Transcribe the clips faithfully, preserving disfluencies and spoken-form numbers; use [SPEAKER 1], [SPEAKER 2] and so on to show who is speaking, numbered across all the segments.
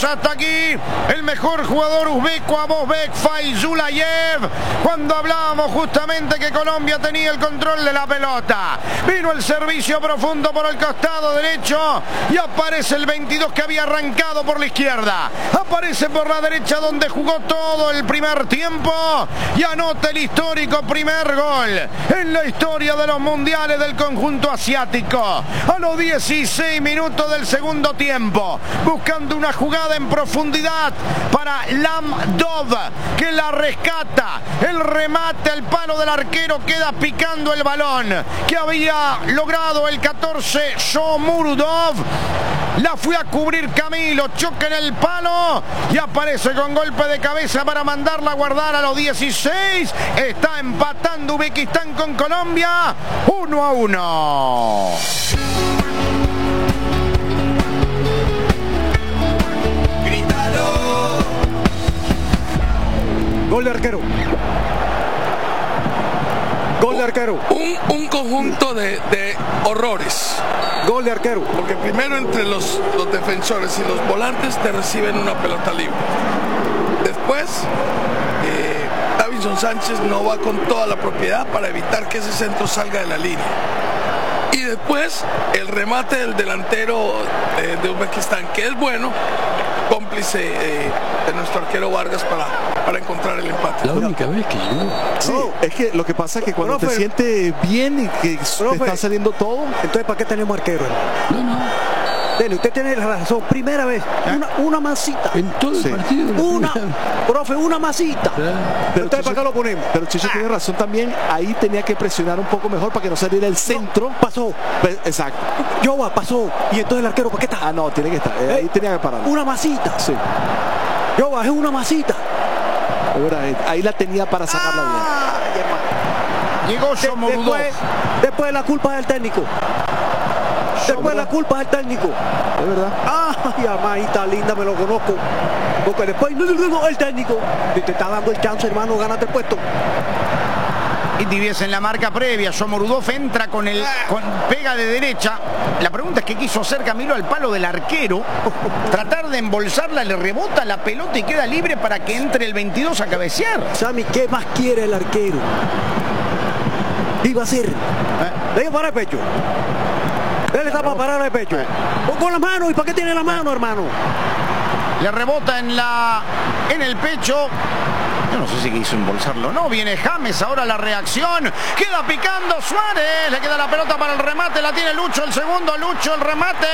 [SPEAKER 1] hasta aquí el mejor jugador uzbeco, Abosbek Fayzulayev, cuando hablábamos justamente que Colombia tenía el control de la pelota. Vino el servicio profundo por el costado derecho y aparece el veintidós que había arrancado por la izquierda. Aparece por la derecha donde jugó todo el primer tiempo y anota el histórico primer gol en la historia de los mundiales del conjunto asiático. A los dieciséis minutos del segundo tiempo, buscando una jugada en profundidad para Lam Dov, que la rescata. El remate al palo del arquero, queda picando el balón que había logrado el catorce Shomurodov. La fue a cubrir Camilo, choca en el palo y aparece con golpe de cabeza para mandarla a guardar a los dieciséis. Está empatando Uzbekistán con Colombia, uno a uno.
[SPEAKER 2] Gol de arquero. Gol de arquero.
[SPEAKER 3] Un, un conjunto de, de horrores.
[SPEAKER 2] Gol de arquero.
[SPEAKER 3] Porque primero entre los, los defensores y los volantes te reciben una pelota libre. Después, eh, Davinson Sánchez no va con toda la propiedad para evitar que ese centro salga de la línea. Y después, el remate del delantero eh, de Uzbekistán, que es bueno, cómplice eh, de nuestro arquero Vargas para, para encontrar el empate.
[SPEAKER 4] La única vez que llegó.
[SPEAKER 5] Sí, no, es que lo que pasa es que cuando profe, te sientes bien y que profe, te está saliendo todo.
[SPEAKER 2] Entonces, ¿para qué tenemos arquero?
[SPEAKER 4] No, no.
[SPEAKER 2] Dele, usted tiene la razón. Primera vez, una, una masita.
[SPEAKER 4] En todo el sí. partido.
[SPEAKER 2] Una, profe, una masita.
[SPEAKER 5] Pero
[SPEAKER 2] entonces, Chicho, ¿para qué lo ponemos?
[SPEAKER 5] Pero Chicho ah. tiene razón también. Ahí tenía que presionar un poco mejor para que no saliera el centro.
[SPEAKER 2] No, pasó.
[SPEAKER 5] Pues, exacto.
[SPEAKER 2] Yoba, pasó. Y entonces el arquero, ¿para qué está?
[SPEAKER 5] Ah, no, tiene que estar. Eh, ahí tenía que parar.
[SPEAKER 2] Una masita.
[SPEAKER 5] Sí.
[SPEAKER 2] Yoba, es una masita.
[SPEAKER 5] Ahí la tenía para sacarla
[SPEAKER 2] ah,
[SPEAKER 5] bien.
[SPEAKER 1] Llegó Shomurodov.
[SPEAKER 2] Después, después la culpa es del técnico. Después la culpa es del técnico.
[SPEAKER 5] Es verdad.
[SPEAKER 2] Ay, amadita linda, me lo conozco. Porque después, no, no, no, el técnico te está dando el chance, hermano, gánate el puesto.
[SPEAKER 1] Y Tibies en la marca previa. Shomurodov entra con el con, pega de derecha. La pregunta es qué quiso hacer Camilo al palo del arquero. Tratar de embolsarla, le rebota la pelota y queda libre para que entre el veintidós a cabecear.
[SPEAKER 2] Sammy, ¿qué más quiere el arquero? Iba a ser. ¿Eh? Le iba para el pecho. Él está para parar el pecho. O con la mano. ¿Y para qué tiene la mano, hermano?
[SPEAKER 1] Le rebota en la en el pecho. Yo no sé si quiso embolsarlo. No, viene James, ahora la reacción. Queda picando Suárez. Le queda la pelota para el remate. La tiene Lucho, el segundo. Lucho, el remate.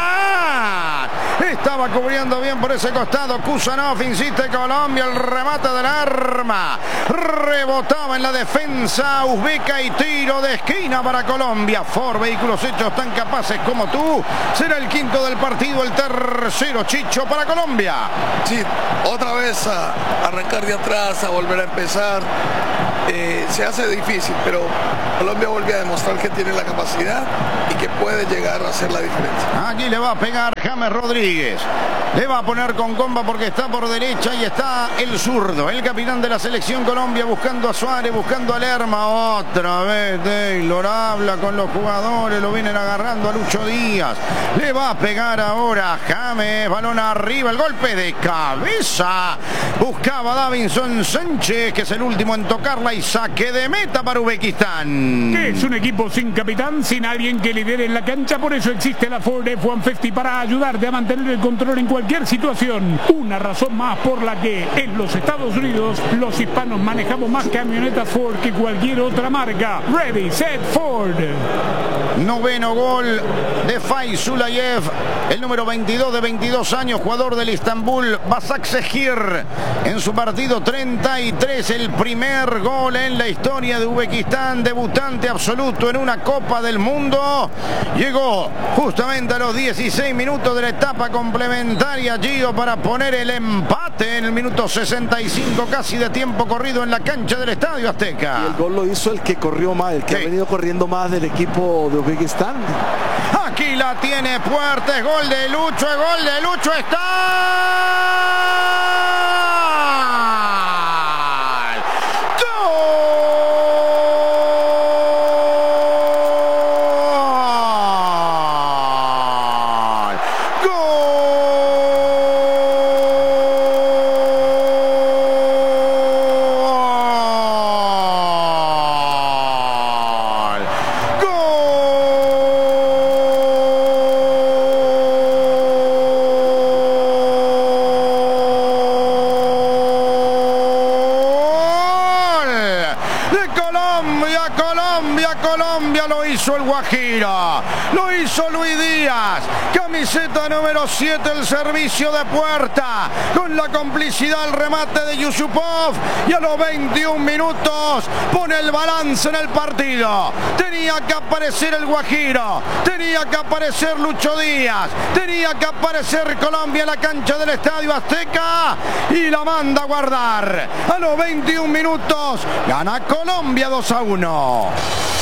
[SPEAKER 1] Arias. Estaba cubriendo bien por ese costado. Kusanov, insiste Colombia. El remate del arma. Rebotaba en la defensa uzbeca y tiro de esquina para Colombia. Ford Vehículos Hechos tan capaces como tú. Será el quinto del partido. El tercero, Chicho, para Colombia.
[SPEAKER 3] Sí, otra vez a arrancar de atrás, a volver a empezar. Eh, se hace difícil, pero Colombia volvió a demostrar que tiene la capacidad y que puede llegar a hacer la diferencia.
[SPEAKER 1] Aquí le va a pegar James Rodríguez. Le va a poner con comba porque está por derecha y está el zurdo, el capitán de la selección Colombia, buscando a Suárez, buscando a Lerma. Otra vez Taylor habla con los jugadores, lo vienen agarrando a Lucho Díaz. Le va a pegar ahora James, balón arriba, el golpe de cabeza. Buscaba Davinson Sánchez, que es el último en tocarla, y saque de meta para Uzbekistán.
[SPEAKER 6] Que es un equipo sin capitán, sin alguien que lidere en la cancha, por eso existe la Ford F uno cincuenta para ayudarte a mantener el control en cualquier situación. Una razón más por la que en los Estados Unidos los hispanos manejamos más camionetas Ford que cualquier otra marca. Ready, set, Ford.
[SPEAKER 1] Noveno gol de Fayzulayev, el número veintidós de veintidós años, jugador del Istanbul Basaksehir. En su partido treinta y tres, el primer gol en la historia de Uzbekistán, debutante absoluto en una Copa del Mundo. Llegó justamente a los dieciséis minutos de la etapa complementaria Gio para poner el empate en el minuto sesenta y cinco, casi de tiempo corrido en la cancha del Estadio Azteca.
[SPEAKER 5] Y el gol lo hizo el que corrió más, el que sí. ha venido corriendo más del equipo de Uzbekistán.
[SPEAKER 1] Aquí la tiene Puertes, gol de Lucho, el gol de Lucho está. ¡Gol! Colombia, Colombia, lo hizo el Guajiro, lo hizo Luis Díaz, camiseta número siete, el servicio de puerta, con la complicidad del remate de Yusupov, y a los veintiún minutos pone el balance en el partido. Tenía que aparecer el Guajiro, tenía que aparecer Lucho Díaz, tenía que aparecer Colombia en la cancha del Estadio Azteca, y la manda a guardar. A los veintiún minutos gana Colombia dos a uno.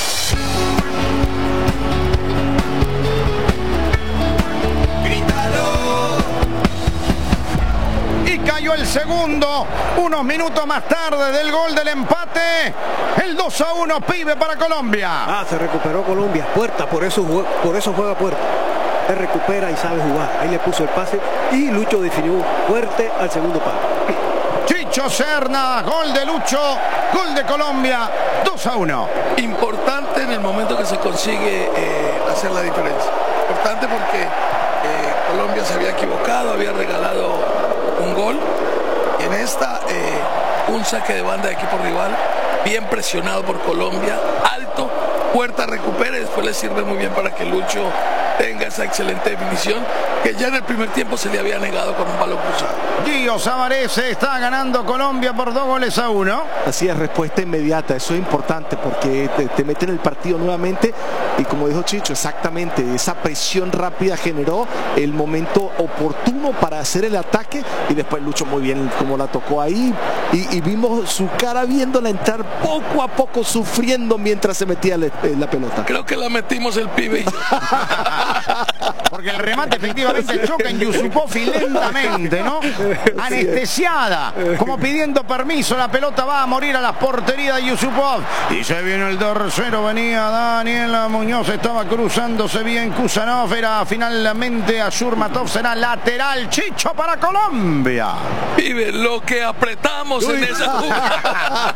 [SPEAKER 1] Y cayó el segundo, unos minutos más tarde del gol del empate, el dos a uno, pibe, para Colombia.
[SPEAKER 2] Ah, se recuperó Colombia, Puerta, por eso, por eso juega Puerta. Se recupera y sabe jugar. Ahí le puso el pase y Lucho definió fuerte al segundo palo.
[SPEAKER 1] Chicho Serna, gol de Lucho, gol de Colombia, dos a uno.
[SPEAKER 3] Importante en el momento que se consigue eh, hacer la diferencia. Importante porque eh, Colombia se había equivocado, había regalado un gol. Y en esta, eh, un saque de banda de equipo rival, bien presionado por Colombia, alto, Puerta recupera y después le sirve muy bien para que Lucho tenga esa excelente definición que ya en el primer tiempo se le había negado con un balón cruzado.
[SPEAKER 1] Gio Savarese está ganando Colombia por dos goles a uno.
[SPEAKER 5] Así es, respuesta inmediata, eso es importante porque te, te mete en el partido nuevamente y como dijo Chicho, exactamente, esa presión rápida generó el momento oportuno para hacer el ataque y después Lucho muy bien como la tocó ahí y, y vimos su cara viéndola entrar poco a poco, sufriendo mientras se metía la, la pelota.
[SPEAKER 3] Creo que la metimos el pibe y yo.
[SPEAKER 1] Porque el remate efectivamente choca en Yusupov y lentamente, ¿no? Anestesiada, como pidiendo permiso, la pelota va a morir a la portería de Yusupov. Y se viene el tercero, venía Daniela Muñoz, estaba cruzándose bien Kusanov, era finalmente a Shurmatov, será lateral. Chicho para Colombia.
[SPEAKER 3] Pibe, lo que apretamos Uy. en esa jugada.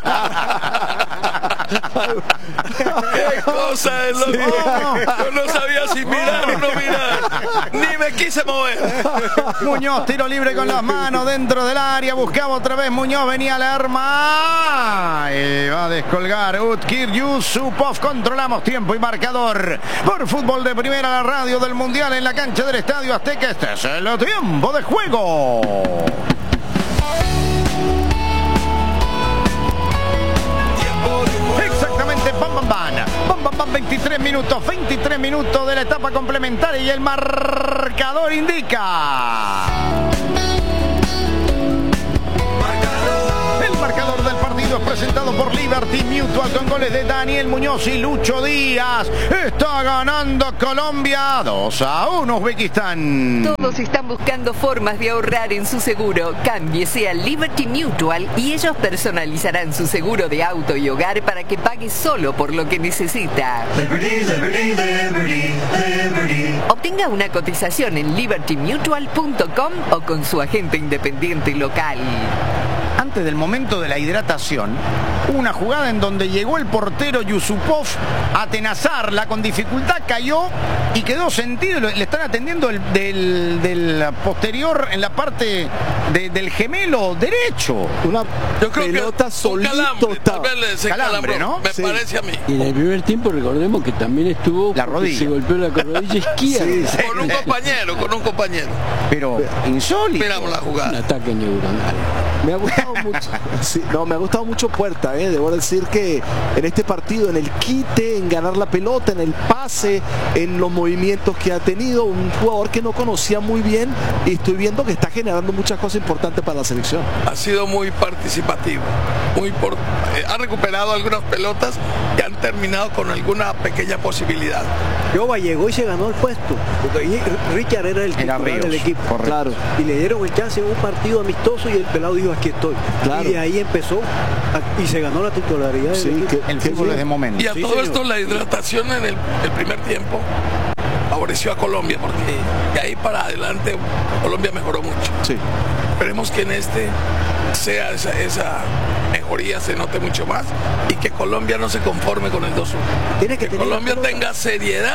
[SPEAKER 3] Qué cosa es lo que... Yo no sabía si mirar o no mirar, ni me quise mover.
[SPEAKER 1] Muñoz, tiro libre con las manos dentro del área, buscaba otra vez Muñoz, venía Lerma y va a descolgar Utkir Yusupov. Controlamos tiempo y marcador por Fútbol de Primera, la radio del Mundial, en la cancha del Estadio Azteca. Este es el tiempo de juego. Exactamente, bam, bam, bam. Bam, bam, bam, veintitrés minutos, veintitrés minutos de la etapa complementaria y el marcador indica. El marcador del partido es presentado por Liberty Mutual con goles de Daniel Muñoz y Lucho Díaz. Está ganando Colombia dos a uno Uzbekistán.
[SPEAKER 7] Todos están buscando formas de ahorrar en su seguro. Cámbiese a Liberty Mutual y ellos personalizarán su seguro de auto y hogar para que pague solo por lo que necesita. Liberty, Liberty, Liberty, Liberty. Obtenga una cotización en liberty mutual punto com o con su agente independiente local.
[SPEAKER 1] Antes del momento de la hidratación, una jugada en donde llegó el portero Yusupov a atenazarla, con dificultad cayó y quedó sentido. Le están atendiendo el, del, del posterior en la parte de, del gemelo derecho.
[SPEAKER 5] Una
[SPEAKER 3] Yo creo
[SPEAKER 5] pelota
[SPEAKER 3] que
[SPEAKER 5] solito.
[SPEAKER 3] Calambre, tal vez le se
[SPEAKER 1] calambre, ¿no?
[SPEAKER 3] Me
[SPEAKER 5] sí.
[SPEAKER 3] parece a mí.
[SPEAKER 4] Y en el primer tiempo recordemos que también estuvo
[SPEAKER 1] la rodilla.
[SPEAKER 4] Se golpeó la rodilla izquierda.
[SPEAKER 5] Sí, sí.
[SPEAKER 3] Con un compañero, con un compañero.
[SPEAKER 1] Pero insólito.
[SPEAKER 3] Miramos la
[SPEAKER 4] Un
[SPEAKER 3] jugada.
[SPEAKER 4] ataque neuronal.
[SPEAKER 5] Me ha gustado mucho. Sí, no, me ha gustado mucho Puerta, eh. Debo decir que en este partido, en el quite, en ganar la pelota, en el pase, en los movimientos que ha tenido, un jugador que no conocía muy bien y estoy viendo que está generando muchas cosas importantes para la selección.
[SPEAKER 3] Ha sido muy participativo, muy por, eh, ha recuperado algunas pelotas que han terminado con alguna pequeña posibilidad.
[SPEAKER 2] Yoba llegó y se ganó el puesto, porque Richard era el titular del equipo.
[SPEAKER 5] Correcto. Claro.
[SPEAKER 2] Y le dieron el chance en un partido amistoso y el pelado dijo, aquí estoy. Claro. Y de ahí empezó a, y se ganó la titularidad
[SPEAKER 5] sí,
[SPEAKER 2] del equipo.
[SPEAKER 5] que,
[SPEAKER 1] el fútbol es de momento.
[SPEAKER 3] Y a
[SPEAKER 2] sí,
[SPEAKER 3] todo
[SPEAKER 2] señor.
[SPEAKER 3] esto la hidratación en el, el primer tiempo favoreció a Colombia, porque de ahí para adelante Colombia mejoró mucho.
[SPEAKER 5] Sí.
[SPEAKER 3] Esperemos que en este sea esa, esa mejoría, se note mucho más y que Colombia no se conforme con el dos uno.
[SPEAKER 2] Tiene que
[SPEAKER 3] que
[SPEAKER 2] tener
[SPEAKER 3] Colombia
[SPEAKER 2] la pelota.
[SPEAKER 3] tenga seriedad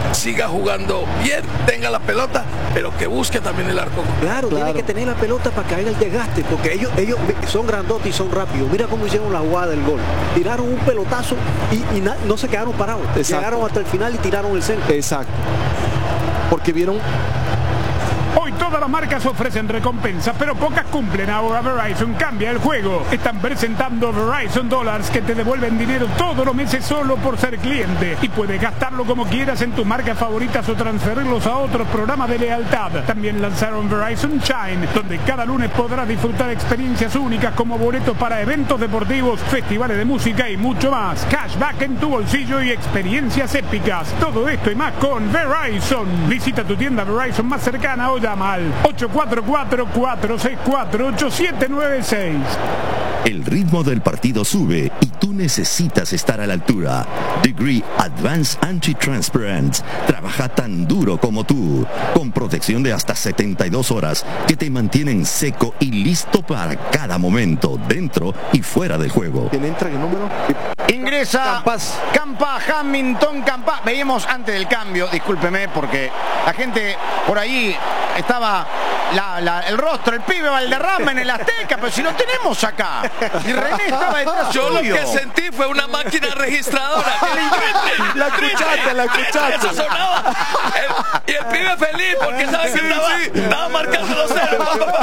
[SPEAKER 3] siga jugando bien, tenga la pelota, pero que busque también el arco.
[SPEAKER 2] Claro,
[SPEAKER 5] Claro.
[SPEAKER 2] tiene que tener la pelota para que haga el desgaste, porque ellos, ellos son grandotes y son rápidos. Mira cómo hicieron la jugada del gol. Tiraron un pelotazo y, y na- no se quedaron parados.
[SPEAKER 5] Exacto.
[SPEAKER 2] Llegaron hasta el final y tiraron el centro.
[SPEAKER 5] Exacto. Porque vieron.
[SPEAKER 6] Hoy todas las marcas ofrecen recompensas, pero pocas cumplen. Ahora Verizon cambia el juego. Están presentando Verizon Dollars que te devuelven dinero todos los meses solo por ser cliente. Y puedes gastarlo como quieras en tus marcas favoritas o transferirlos a otros programas de lealtad. También lanzaron Verizon Shine, donde cada lunes podrás disfrutar experiencias únicas como boletos para eventos deportivos, festivales de música y mucho más. Cashback en tu bolsillo y experiencias épicas. Todo esto y más con Verizon. Visita tu tienda Verizon más cercana o llama al ocho cuatro cuatro, cuatro seis cuatro, ocho siete nueve seis.
[SPEAKER 8] El ritmo del partido sube y tú necesitas estar a la altura. Degree Advanced Anti-Transparent trabaja tan duro como tú, con protección de hasta setenta y dos horas que te mantienen seco y listo para cada momento, dentro y fuera del juego.
[SPEAKER 5] ¿Quién entra? ¿Qué número?
[SPEAKER 1] Ingresa
[SPEAKER 2] Campas.
[SPEAKER 1] Campa, Hamilton Campa. Veíamos antes del cambio, discúlpeme, porque la gente por ahí estaba la, la, el rostro, el pibe Valderrama en el Azteca, pero si lo tenemos acá. Y René estaba detrás
[SPEAKER 3] Yo lo
[SPEAKER 1] suyo.
[SPEAKER 3] que sentí fue una máquina registradora.
[SPEAKER 5] La escuchaste, la escuchaste.
[SPEAKER 3] Eso sonaba. El- y el pibe feliz porque sabe que estaba, estaba marcando los ceros.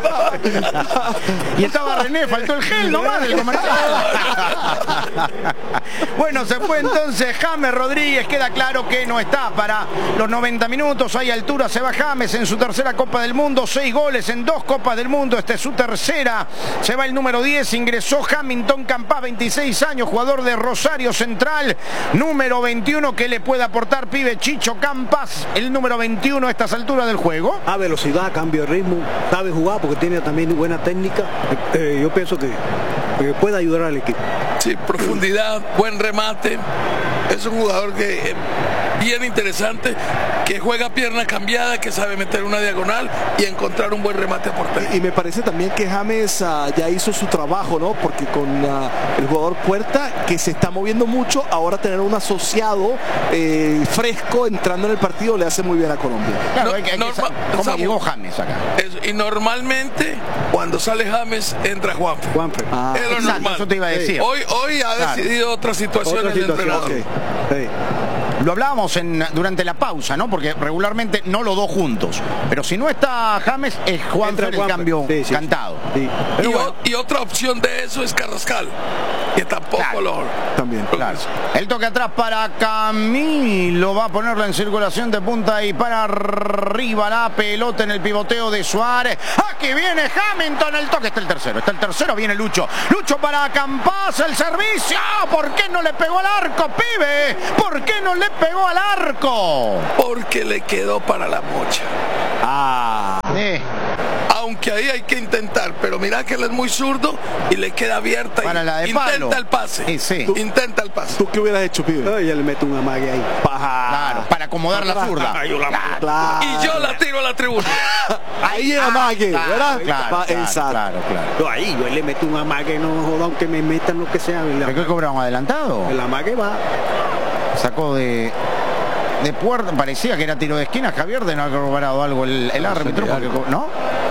[SPEAKER 1] Y estaba René, faltó el gel nomás del comercial. Bueno, se fue entonces James Rodríguez. Queda claro que no está para los noventa minutos. Hay altura, se va James en su tercera Copa del Mundo. Seis goles en dos Copas del Mundo. Esta es su tercera. Se va el número diez. Ingresó Hamilton Campas, veintiséis años, jugador de Rosario Central. Número veintiuno, que le puede aportar pibe Chicho Campas. El número veintiuno a estas alturas del juego.
[SPEAKER 2] A velocidad, cambio de ritmo, sabe jugar porque tiene también buena técnica. Eh, eh, yo pienso que, que puede ayudar al equipo.
[SPEAKER 3] Sí, profundidad, buen remate. Es un jugador que eh, bien interesante, que juega pierna cambiada, que sabe meter una diagonal y encontrar un buen remate a portería.
[SPEAKER 5] Y me parece también que James uh, ya hizo su trabajo, ¿no? Porque con uh, el jugador Puerta, que se está moviendo mucho, ahora tener un asociado eh, fresco entrando en el partido le hace muy bien a Colombia.
[SPEAKER 1] Claro,
[SPEAKER 3] No,
[SPEAKER 1] hay que- hay que
[SPEAKER 3] norma-
[SPEAKER 1] saber ¿Cómo
[SPEAKER 3] Samu-
[SPEAKER 1] llegó James acá?
[SPEAKER 3] Eso, y normalmente cuando sale James entra Juanfe.
[SPEAKER 2] Juanfe.
[SPEAKER 5] Ah,
[SPEAKER 3] Es lo
[SPEAKER 1] exacto,
[SPEAKER 3] normal.
[SPEAKER 1] eso te iba a decir.
[SPEAKER 3] Hoy, hoy ha
[SPEAKER 1] Claro.
[SPEAKER 3] decidido otra situación
[SPEAKER 2] Otra
[SPEAKER 3] el
[SPEAKER 2] situación,
[SPEAKER 3] entrenador.
[SPEAKER 2] ok. Sí.
[SPEAKER 1] Lo hablábamos en, durante la pausa, ¿no? Porque regularmente no los dos juntos. Pero si no está James, es Juanfer
[SPEAKER 2] Entra
[SPEAKER 1] el
[SPEAKER 2] Juanfer.
[SPEAKER 1] cambio
[SPEAKER 2] Sí, sí,
[SPEAKER 1] cantado.
[SPEAKER 2] sí.
[SPEAKER 1] Pero
[SPEAKER 3] Y,
[SPEAKER 1] bueno,
[SPEAKER 3] o- y otra opción de eso es Carrascal, que tampoco
[SPEAKER 1] Claro.
[SPEAKER 3] lo...
[SPEAKER 5] también.
[SPEAKER 1] claro. El toque atrás para Camilo. Va a ponerla en circulación de punta y para arriba la pelota en el pivoteo de Suárez. Aquí viene Hamilton. El toque está el tercero. Está el tercero. Viene Lucho. Lucho para Campas. El servicio. ¿Por qué no le pegó al arco, pibe? ¿Por qué no le pegó al arco?
[SPEAKER 3] Porque le quedó para la mocha.
[SPEAKER 1] Ah. Eh.
[SPEAKER 3] Aunque ahí hay que intentar, pero mira que él es muy zurdo y le queda abierta.
[SPEAKER 1] Para
[SPEAKER 3] y
[SPEAKER 1] la de
[SPEAKER 3] intenta
[SPEAKER 1] palo.
[SPEAKER 3] el pase.
[SPEAKER 1] Sí, sí.
[SPEAKER 3] Intenta el pase.
[SPEAKER 5] ¿Tú qué hubieras hecho, pibe?
[SPEAKER 2] Ay, él mete un amague ahí.
[SPEAKER 1] Claro, para acomodar la zurda. Claro.
[SPEAKER 5] Claro.
[SPEAKER 3] Y yo la tiro a la tribuna.
[SPEAKER 5] Ahí llega Mague,
[SPEAKER 1] Claro,
[SPEAKER 5] ¿verdad?
[SPEAKER 1] claro,
[SPEAKER 5] Va-
[SPEAKER 1] claro,
[SPEAKER 5] exacto.
[SPEAKER 1] claro, claro.
[SPEAKER 2] Yo ahí, yo le meto un amague, no joda, aunque me metan lo que sea. El,
[SPEAKER 1] ¿De qué cobraron adelantado?
[SPEAKER 2] el amague va.
[SPEAKER 1] Sacó de de puerta, parecía que era tiro de esquina. Javier de no haber cobrado algo el, el árbitro, porque, ¿no?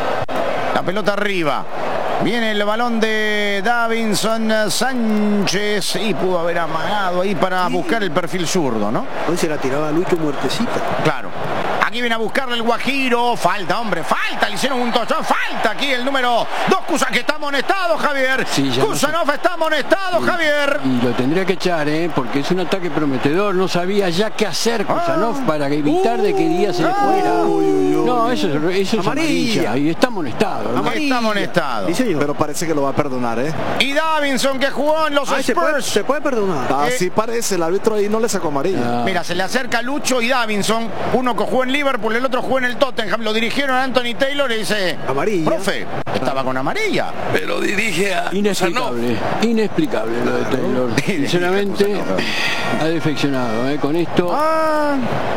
[SPEAKER 1] La pelota arriba. Viene el balón de Davinson Sánchez y pudo haber amagado ahí para buscar el perfil zurdo, ¿no?
[SPEAKER 2] Hoy se la tiraba a Lucho muertecita.
[SPEAKER 1] Claro. Aquí viene a buscarle el Guajiro. Falta, hombre, falta. Le hicieron un touchdown. Falta aquí el número dos. Kusanov, que está amonestado, Javier.
[SPEAKER 4] Sí, ya no
[SPEAKER 1] Kusanov está amonestado, Javier.
[SPEAKER 4] Y lo tendría que echar, ¿eh? Porque es un ataque prometedor. No sabía ya qué hacer Kusanov
[SPEAKER 1] Ah.
[SPEAKER 4] para evitar de que Díaz se le
[SPEAKER 1] Ah.
[SPEAKER 4] fuera.
[SPEAKER 5] Uy, uy, uy.
[SPEAKER 4] No, eso, es- eso es
[SPEAKER 2] Amarilla.
[SPEAKER 4] amarilla. Y está amonestado, ¿no?
[SPEAKER 1] Amarilla. Está amonestado.
[SPEAKER 2] Sí, señor.
[SPEAKER 5] Pero parece que lo va a perdonar, ¿eh?
[SPEAKER 1] Y Davinson, que jugó en los
[SPEAKER 2] Ay, se puede,
[SPEAKER 1] Spurs.
[SPEAKER 2] se puede perdonar.
[SPEAKER 5] Así parece, el árbitro ahí no le sacó amarilla.
[SPEAKER 4] Ah.
[SPEAKER 1] Mira, se le acerca Lucho y Davinson, uno que jugó en Liverpool, el otro jugó en el Tottenham, lo dirigieron a Anthony Taylor y dice,
[SPEAKER 2] Amarilla.
[SPEAKER 1] profe, estaba con amarilla.
[SPEAKER 3] Pero dirige a Kusanov.
[SPEAKER 4] Inexplicable, inexplicable lo de Taylor. Sinceramente, ha defeccionado, ¿eh? Con esto.
[SPEAKER 1] Ah,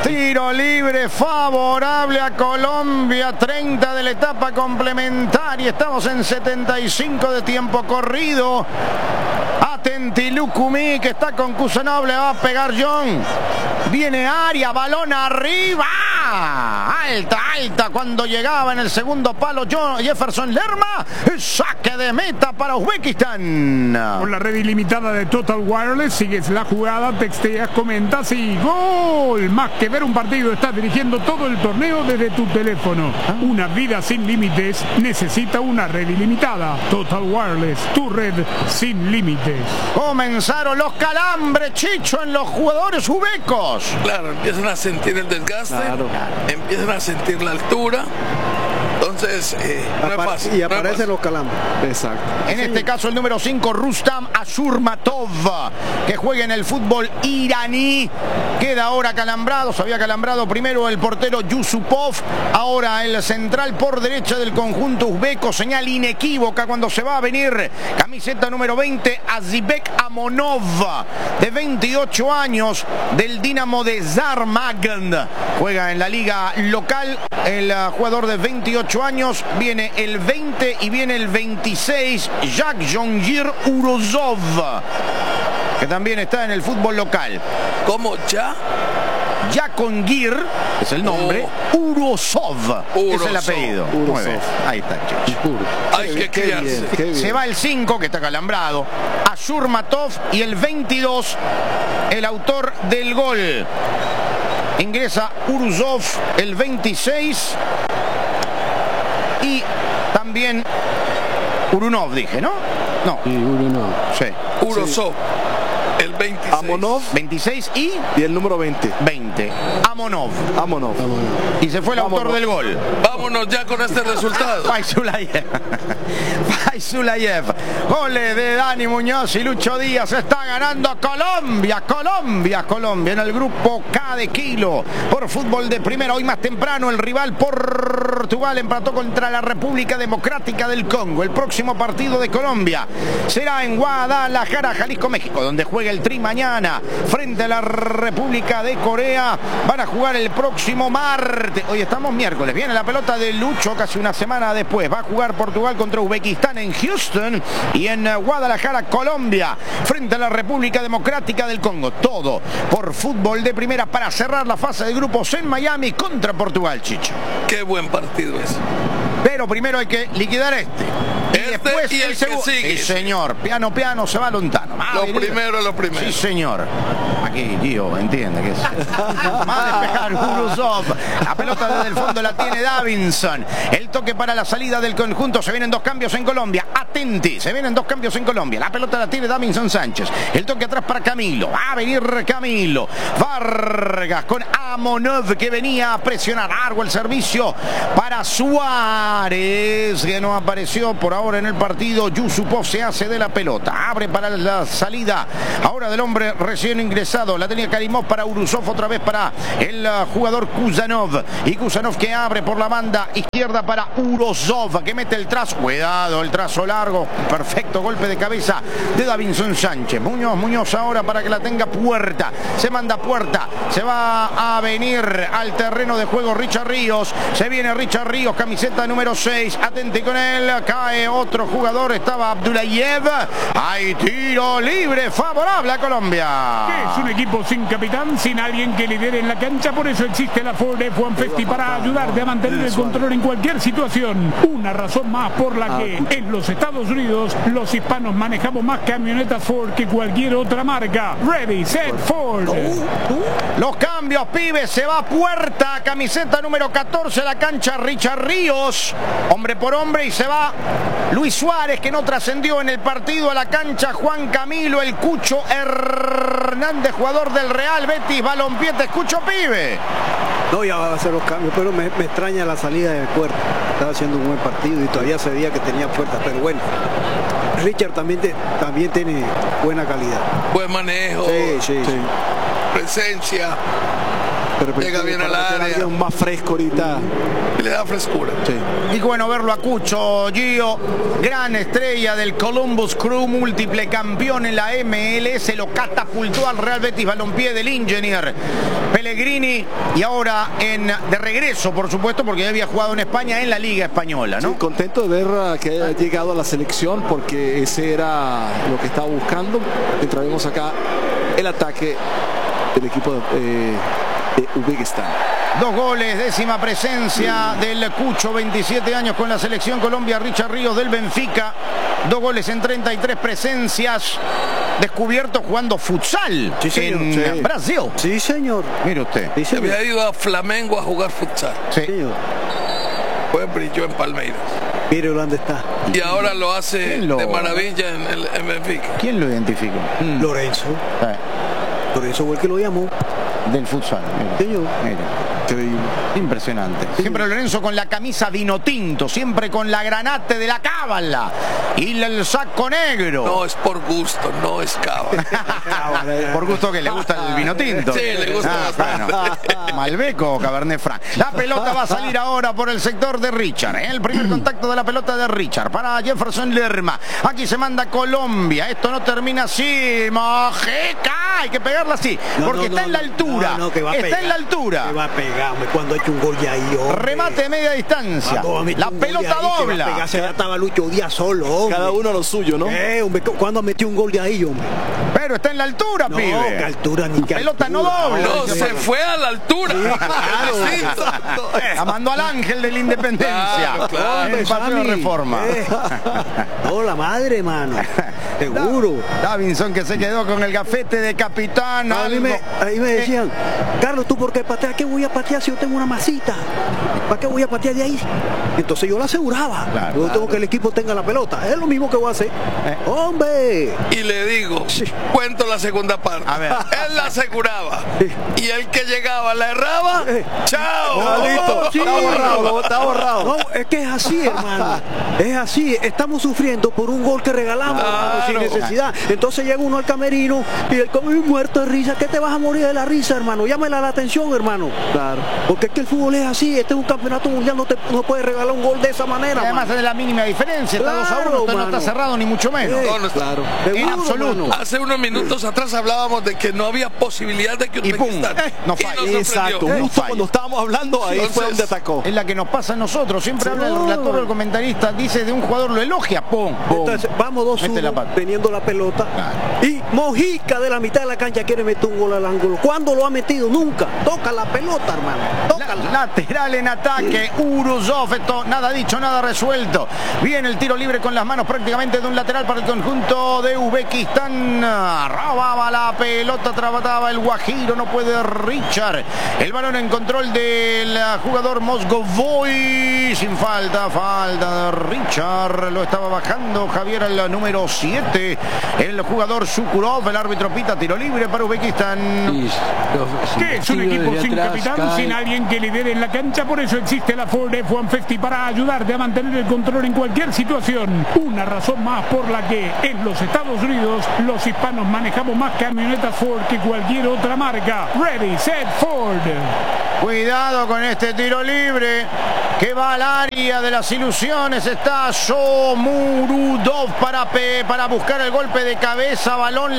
[SPEAKER 1] Tiro libre favorable a Colombia, treinta de la etapa complementaria. Estamos en setenta y cinco de tiempo corrido. Atenti Lucumí, que está con Kusanov, le va a pegar John. Viene Aria, balón arriba. Alta, alta, cuando llegaba en el segundo palo John Jefferson Lerma. Saque de meta para Uzbekistán.
[SPEAKER 6] Con la red ilimitada de Total Wireless, sigues la jugada, texteas, comentas y ¡gol! Más que ver un partido, estás dirigiendo todo el torneo desde tu teléfono. Una vida sin límites necesita una red ilimitada. Total Wireless, tu red sin límites.
[SPEAKER 1] Comenzaron los calambres, Chicho, en los jugadores ubecos.
[SPEAKER 3] Claro, empiezan a sentir el desgaste,
[SPEAKER 2] Claro.
[SPEAKER 3] empiezan a sentir la altura. Entonces, eh, no es
[SPEAKER 2] Apare-
[SPEAKER 3] fácil.
[SPEAKER 2] y
[SPEAKER 3] no es
[SPEAKER 2] aparecen
[SPEAKER 3] fácil.
[SPEAKER 2] los calambres.
[SPEAKER 5] Exacto.
[SPEAKER 1] En este caso el número cinco, Rustam Ashurmatov, que juega en el fútbol iraní. Queda ahora calambrado, se había calambrado primero el portero Yusupov, ahora el central por derecha del conjunto uzbeco. Señal inequívoca cuando se va a venir camiseta número veinte, Azibek Amonov, de veintiocho años, del Dinamo de Zarmagand. Juega en la liga local, el uh, jugador de veintiocho años. Viene el veinte y viene el veintiséis, Jack Jongir Urozov, que también está en el fútbol local.
[SPEAKER 3] ¿Cómo ya?
[SPEAKER 1] Yakongir es el nombre,
[SPEAKER 3] Oh.
[SPEAKER 1] Urozov es el
[SPEAKER 3] Urozov.
[SPEAKER 1] apellido.
[SPEAKER 5] Urozov.
[SPEAKER 1] Muy bien, ahí está, Chicho.
[SPEAKER 3] Hay que
[SPEAKER 5] Qué
[SPEAKER 3] criarse.
[SPEAKER 5] bien, qué bien.
[SPEAKER 1] Se va el cinco, que está calambrado, Ashurmatov, y el veintidós, el autor del gol. Ingresa Uruzov, el veintiséis, y también Urunov, dije, ¿no? No,
[SPEAKER 4] Y uno no.
[SPEAKER 1] sí.
[SPEAKER 3] Urozov, el veintiséis.
[SPEAKER 5] Amonov
[SPEAKER 1] veintiséis y
[SPEAKER 5] y el número veinte.
[SPEAKER 1] veinte. Amonov.
[SPEAKER 5] Amonov.
[SPEAKER 1] Y se fue el autor
[SPEAKER 5] Vámonos.
[SPEAKER 1] del gol.
[SPEAKER 3] Vámonos ya con este resultado.
[SPEAKER 1] Faizulayev. Faizulayev. Goles de Dani Muñoz y Lucho Díaz. Está ganando Colombia. Colombia. Colombia en el grupo K de Kilo. Por fútbol de primera. Hoy más temprano el rival Portugal empató contra la República Democrática del Congo. El próximo partido de Colombia será en Guadalajara, Jalisco, México, donde juega el Tri mañana frente a la República de Corea. Van a jugar el próximo martes. Hoy estamos miércoles. Viene la pelota de Lucho casi una semana después. Va a jugar Portugal contra Uzbekistán en Houston, y en Guadalajara, Colombia, frente a la República Democrática del Congo. Todo por fútbol de primera para cerrar la fase de grupos en Miami contra Portugal, Chicho.
[SPEAKER 3] Qué buen partido es.
[SPEAKER 1] Pero primero hay que liquidar este. Y
[SPEAKER 3] Este
[SPEAKER 1] después
[SPEAKER 3] y el que
[SPEAKER 1] segundo.
[SPEAKER 3] sigue.
[SPEAKER 1] Sí, señor. Piano, piano, se va Lontano. Va a
[SPEAKER 3] Lo
[SPEAKER 1] venir.
[SPEAKER 3] primero, lo primero.
[SPEAKER 1] Sí, señor. Aquí, Gio, entiende que es. Va a despejar Uruzov. La pelota desde el fondo la tiene Davinson. El toque para la salida del conjunto. Se vienen dos cambios en Colombia. Atenti. Se vienen dos cambios en Colombia. La pelota la tiene Davinson Sánchez. El toque atrás para Camilo. Va a venir Camilo. Vargas con Amonov, que venía a presionar. Largo el servicio para Suárez, que no apareció por ahora en el partido. Yusupov se hace de la pelota. Abre para la salida ahora del hombre recién ingresado. La tenía Karimov para Uruzov, otra vez para el uh, jugador Kusanov. Y Kusanov que abre por la banda izquierda para Urozov, que mete el trazo. Cuidado, el trazo largo. Perfecto golpe de cabeza de Davinson Sánchez. Muñoz, Muñoz ahora para que la tenga Puerta. Se manda Puerta. Se va a venir al terreno de juego Richard Ríos. Se viene Richard Ríos, camiseta número seis. Atente con él. Cae otro jugador. Estaba Abdullayev. Hay tiro libre favorable a Colombia.
[SPEAKER 6] Es un equipo sin capitán, sin alguien que lidere en la cancha, por eso existe la Ford F ciento cincuenta para ayudarte a mantener el control en cualquier situación. Una razón más por la que en los Estados Unidos los hispanos manejamos más camionetas Ford que cualquier otra marca. Ready, set, Ford.
[SPEAKER 1] Los cambios, pibes. Se va Puerta, camiseta número catorce a la cancha Richard Ríos, hombre por hombre, y se va Luis Suárez, que no trascendió en el partido, a la cancha Juan Camilo, el Cucho Hernández, jugador del Real Betis Balompié. Te escucho, pibe.
[SPEAKER 2] No, ya va a hacer los cambios, pero me, me extraña la salida de Puerta. Estaba haciendo un buen partido y todavía se veía que tenía Puerta, pero bueno. Richard también, te, también tiene buena calidad.
[SPEAKER 3] Buen manejo,
[SPEAKER 2] Sí, sí, sí.
[SPEAKER 3] presencia. Llega bien al área.
[SPEAKER 5] Más fresco ahorita.
[SPEAKER 3] Y le da frescura.
[SPEAKER 5] Sí.
[SPEAKER 1] Y bueno, verlo a Cucho, Gio, gran estrella del Columbus Crew, múltiple campeón en la M L S, lo catapultó al Real Betis Balompié del Ingenier Pellegrini y ahora en de regreso, por supuesto, porque ya había jugado en España en la Liga Española, ¿no?
[SPEAKER 5] Sí, contento de ver uh, que haya llegado a la selección porque ese era lo que estaba buscando. Mientras vemos acá el ataque del equipo de, eh, de Uzbekistán.
[SPEAKER 1] Dos goles, décima presencia del Cucho, veintisiete años con la selección Colombia. Richard Ríos del Benfica, dos goles en treinta y tres presencias. Descubierto jugando futsal
[SPEAKER 2] sí, señor,
[SPEAKER 1] en
[SPEAKER 2] sí.
[SPEAKER 1] Brasil.
[SPEAKER 2] Sí, señor.
[SPEAKER 1] Mire usted.
[SPEAKER 2] Sí,
[SPEAKER 3] Se
[SPEAKER 2] señor.
[SPEAKER 3] había ido a Flamengo a jugar futsal.
[SPEAKER 1] Sí.
[SPEAKER 2] Señor.
[SPEAKER 3] Pues brilló en Palmeiras.
[SPEAKER 2] Mire dónde está.
[SPEAKER 3] Y ahora lo hace
[SPEAKER 1] lo...
[SPEAKER 3] de maravilla en el en Benfica.
[SPEAKER 1] ¿Quién lo identificó?
[SPEAKER 2] Mm. Lorenzo.
[SPEAKER 1] Eh,
[SPEAKER 2] Lorenzo fue el que lo llamó.
[SPEAKER 1] del futsal. Mire.
[SPEAKER 2] Señor.
[SPEAKER 1] Mire.
[SPEAKER 5] Increíble.
[SPEAKER 1] Impresionante. Siempre Lorenzo con la camisa vino tinto, siempre con la granate de la cábala y el saco negro.
[SPEAKER 3] No, es por gusto, no es cábala.
[SPEAKER 1] Por gusto que le gusta el vino tinto.
[SPEAKER 3] Sí, le gusta
[SPEAKER 1] Ah,
[SPEAKER 3] bastante.
[SPEAKER 1] bueno. Malbec o Cabernet Franc. La pelota va a salir ahora por el sector de Richard. ¿eh? El primer contacto de la pelota de Richard para Jefferson Lerma. Aquí se manda Colombia. Esto no termina así. Mojica. Hay que pegarla así.
[SPEAKER 2] No,
[SPEAKER 1] porque
[SPEAKER 2] no,
[SPEAKER 1] está
[SPEAKER 2] no,
[SPEAKER 1] en la
[SPEAKER 2] no.
[SPEAKER 1] altura.
[SPEAKER 2] No, no, que va a
[SPEAKER 1] está
[SPEAKER 2] pegar.
[SPEAKER 1] en la altura.
[SPEAKER 2] Que va a pegarme cuando ha hecho un gol de ahí, hombre.
[SPEAKER 1] Remate de media distancia.
[SPEAKER 2] Cuando ha metido
[SPEAKER 1] La
[SPEAKER 2] un gol de
[SPEAKER 1] pelota
[SPEAKER 2] ahí, que va a
[SPEAKER 1] dobla.
[SPEAKER 2] pegarse, ya estaba Lucho Díaz solo, hombre.
[SPEAKER 5] Cada uno a lo suyo, ¿no?
[SPEAKER 2] Eh, hombre, cuando metió un gol de ahí, hombre.
[SPEAKER 1] Pero está en la altura,
[SPEAKER 2] No,
[SPEAKER 1] pibe.
[SPEAKER 2] que altura ni que
[SPEAKER 1] pelota no
[SPEAKER 2] altura.
[SPEAKER 1] dobla.
[SPEAKER 3] No, se fue a la altura.
[SPEAKER 2] claro.
[SPEAKER 3] Es distinto.
[SPEAKER 1] La mandó al ángel de la independencia.
[SPEAKER 3] Claro, claro.
[SPEAKER 1] En Paseo de Reforma.
[SPEAKER 2] Eh. No, la madre, mano. Seguro.
[SPEAKER 1] Davinson que se quedó con el gafete de capitán.
[SPEAKER 2] A mí
[SPEAKER 1] algo-
[SPEAKER 2] me, ahí me decían, Carlos, ¿tú por qué pateas? ¿Qué voy a patear si yo tengo una masita? ¿Para qué voy a patear de ahí? Entonces yo la aseguraba.
[SPEAKER 1] Claro,
[SPEAKER 2] yo
[SPEAKER 1] claro.
[SPEAKER 2] tengo que el equipo tenga la pelota. Es lo mismo que voy a hacer. ¡Hombre!
[SPEAKER 3] Y le digo, cuento la segunda parte.
[SPEAKER 1] A ver.
[SPEAKER 3] Él la aseguraba. Y el que llegaba la erraba.
[SPEAKER 2] Eh.
[SPEAKER 3] ¡Chao!
[SPEAKER 2] Ah, listo.
[SPEAKER 5] Está borrado, está borrado.
[SPEAKER 2] No, es que es así, hermano. Es así. Estamos sufriendo por un gol que regalamos, hermano, sin
[SPEAKER 3] Claro.
[SPEAKER 2] necesidad. Entonces llega uno al camerino y el come muerto de risa. ¿Qué te vas a morir de la risa, hermano? Llámela la atención, hermano.
[SPEAKER 5] Claro.
[SPEAKER 2] Porque es que el fútbol es así. Este es un campeonato mundial. No te no puedes regalar un gol de esa
[SPEAKER 1] Y
[SPEAKER 2] manera.
[SPEAKER 1] además
[SPEAKER 2] mano.
[SPEAKER 1] es de la mínima diferencia. Está dos a uno.
[SPEAKER 2] Claro,
[SPEAKER 1] Esto no
[SPEAKER 2] mano.
[SPEAKER 1] está cerrado ni mucho menos.
[SPEAKER 2] Eh,
[SPEAKER 3] No, no está.
[SPEAKER 5] Claro.
[SPEAKER 1] En
[SPEAKER 2] Seguro,
[SPEAKER 1] absoluto.
[SPEAKER 2] mano.
[SPEAKER 3] Hace unos minutos atrás hablábamos de que no había posibilidad de que
[SPEAKER 1] Y pum,
[SPEAKER 3] Uzbekistán.
[SPEAKER 1] eh, no falla.
[SPEAKER 3] nos sorprendió.
[SPEAKER 5] Exacto.
[SPEAKER 1] Eh,
[SPEAKER 5] Justo
[SPEAKER 1] falla.
[SPEAKER 5] cuando estábamos hablando, ahí fue
[SPEAKER 3] Entonces,
[SPEAKER 5] donde atacó.
[SPEAKER 1] Es la que nos pasa a nosotros. Siempre habla el
[SPEAKER 2] No.
[SPEAKER 1] relator, el comentarista, dice de un jugador, lo elogia. ¡Pum! ¡Pum!
[SPEAKER 2] Entonces, vamos dos
[SPEAKER 1] Mete la
[SPEAKER 2] uno,
[SPEAKER 1] pata.
[SPEAKER 2] teniendo la pelota.
[SPEAKER 1] Claro.
[SPEAKER 2] Y Mojica de la mitad de la cancha quiere meter un gol al ángulo. ¿Cuándo lo ha metido? Nunca. Toca la pelota, hermano. Toca la...
[SPEAKER 1] Lateral en ataque, Uruzov, esto nada dicho, nada resuelto. Viene el tiro libre con las manos prácticamente de un lateral para el conjunto de Uzbekistán. Robaba la pelota, trataba el Guajiro, no puede Richard. El balón en control del jugador Mosgovoy. Sin falta, falta de Richard. Lo estaba bajando Javier al número siete. El jugador Sukurov, el árbitro pita tiro libre para Uzbekistán.
[SPEAKER 4] Y los-
[SPEAKER 6] Que es un
[SPEAKER 4] tiro
[SPEAKER 6] equipo
[SPEAKER 4] desde
[SPEAKER 6] sin
[SPEAKER 4] atrás,
[SPEAKER 6] capitán,
[SPEAKER 4] cae.
[SPEAKER 6] sin alguien que lidere en la cancha, por eso existe la Ford F ciento cincuenta para ayudarte a mantener el control en cualquier situación. Una razón más por la que en los Estados Unidos los hispanos manejamos más camionetas Ford que cualquier otra marca. Ready, set, Ford.
[SPEAKER 1] Cuidado con este tiro libre que va al área de las ilusiones. Está Shomurudov para, pe- para buscar el golpe de cabeza. Balón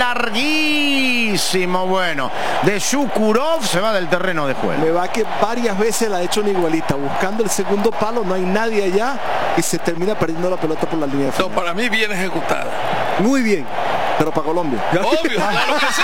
[SPEAKER 1] larguísimo. Bueno, de Shukurov se va del terreno de juego.
[SPEAKER 5] Me va que varias veces la ha hecho una igualita. Buscando el segundo palo, no hay nadie allá y se termina perdiendo la pelota por la línea de
[SPEAKER 3] No,
[SPEAKER 5] fondo.
[SPEAKER 3] para mí bien ejecutada.
[SPEAKER 2] Muy bien.
[SPEAKER 5] Pero para Colombia.
[SPEAKER 3] Obvio, claro que sí.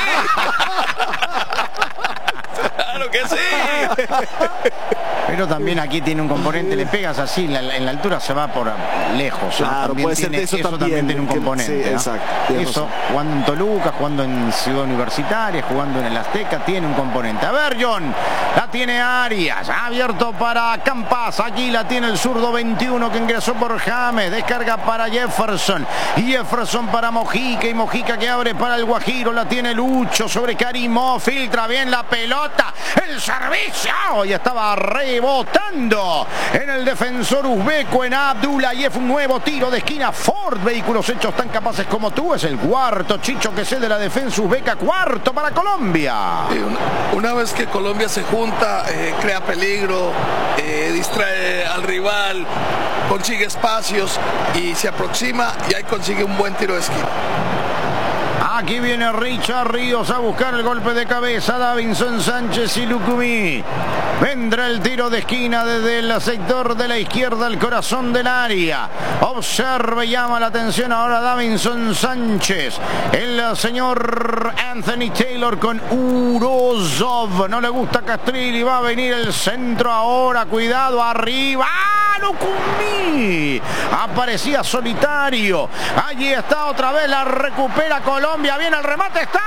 [SPEAKER 3] Claro que sí.
[SPEAKER 1] Pero también aquí tiene un componente, le pegas así, la- en la altura se va por lejos. ¿no?
[SPEAKER 5] Claro,
[SPEAKER 1] También
[SPEAKER 5] puede ser
[SPEAKER 1] tiene-
[SPEAKER 5] de eso también,
[SPEAKER 1] tiene un
[SPEAKER 5] que-
[SPEAKER 1] componente.
[SPEAKER 5] sí,
[SPEAKER 1] ¿no?
[SPEAKER 5] exacto, tienes
[SPEAKER 1] Eso,
[SPEAKER 5] razón.
[SPEAKER 1] jugando en Toluca, jugando en Ciudad Universitaria, jugando en el Azteca, tiene un componente. A ver, John, la tiene Arias, abierto para Campas, aquí la tiene el zurdo veintiuno que ingresó por James, descarga para Jefferson, y Jefferson para Mojica, y Mojica que abre para el Guajiro, la tiene Lucho sobre Karimov, filtra bien la pelota, el el servicio. Y estaba rebotando en el defensor uzbeco, en Abdullayev. Un nuevo tiro de esquina. Ford Vehículos Hechos Tan Capaces Como Tú. Es el cuarto, Chicho, que cede la defensa uzbeca. Cuarto para Colombia.
[SPEAKER 3] Sí, una, una vez que Colombia se junta, eh, crea peligro, eh, distrae al rival, consigue espacios y se aproxima y ahí consigue un buen tiro de esquina.
[SPEAKER 1] Aquí viene Richard Ríos a buscar el golpe de cabeza. Davinson Sánchez y Lucumí. Vendrá el tiro de esquina desde el sector de la izquierda al corazón del área. Observe, llama la atención ahora Davinson Sánchez. El señor Anthony Taylor con Urozov. No le gusta Castrilli. Va a venir el centro ahora. Cuidado arriba. Lucumí aparecía solitario. Allí está otra vez. La recupera Colombia. Viene el remate. ¡Está!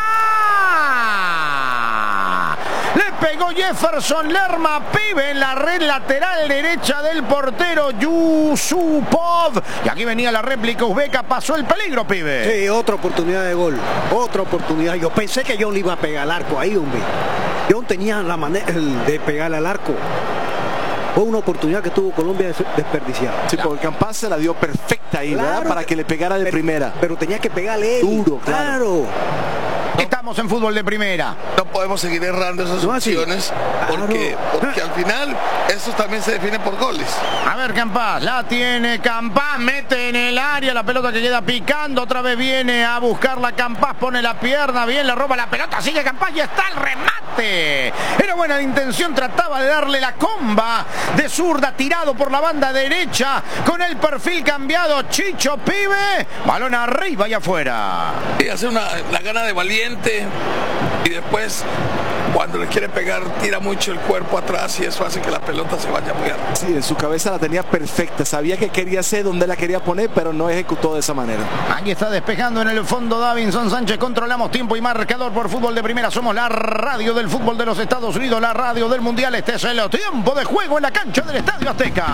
[SPEAKER 1] Le pegó Jefferson Lerma Pibe en la red lateral derecha del portero Yusupov. Y aquí venía la réplica uzbeca. Pasó el peligro, Pibe.
[SPEAKER 2] Sí, otra oportunidad de gol. Otra oportunidad. Yo pensé que John le iba a pegar al arco ahí, hombre. John tenía la manera de pegar al arco. Fue una oportunidad que tuvo Colombia desperdiciada.
[SPEAKER 5] Sí, porque Campas se la dio perfecta ahí, claro, ¿verdad? Para que, que le pegara de
[SPEAKER 2] pero,
[SPEAKER 5] primera.
[SPEAKER 2] Pero tenía que pegarle él.
[SPEAKER 5] Duro, claro.
[SPEAKER 2] claro.
[SPEAKER 1] Estamos en fútbol de primera.
[SPEAKER 3] No podemos seguir errando esas no, opciones claro. porque, porque al final esto también se define por goles.
[SPEAKER 1] A ver, Campas, la tiene Campas, mete en el área la pelota que queda picando. Otra vez viene a buscarla Campas, pone la pierna, bien, le roba la pelota, sigue Campas y está el remate. Era buena de intención, trataba de darle la comba de zurda, tirado por la banda derecha, con el perfil cambiado. Chicho Pibe, balón arriba y afuera.
[SPEAKER 3] Y hace una, la gana de valiente. Y después, cuando le quiere pegar, tira mucho el cuerpo atrás y eso hace que la pelota se vaya muy alto.
[SPEAKER 5] Sí, en su cabeza la tenía perfecta. Sabía que quería hacer donde la quería poner, pero no ejecutó de esa manera.
[SPEAKER 1] Aquí está despejando en el fondo Davinson Sánchez. Controlamos tiempo y marcador por Fútbol de Primera. Somos la radio del fútbol de los Estados Unidos, la radio del Mundial. Este es el tiempo de juego en la cancha del Estadio Azteca.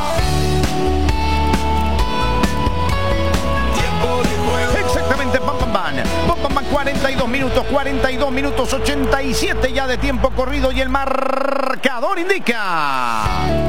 [SPEAKER 1] Exactamente, pam, pam, pam. Pam, pam, pam, cuarenta y dos minutos, cuarenta y dos minutos, ochenta y siete ya de tiempo corrido y el marcador indica.